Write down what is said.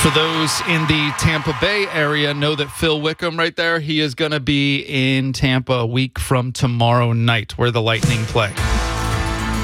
For those in the Tampa Bay area, know that Phil Wickham right there, he is going to be in Tampa a week from tomorrow night where the Lightning play.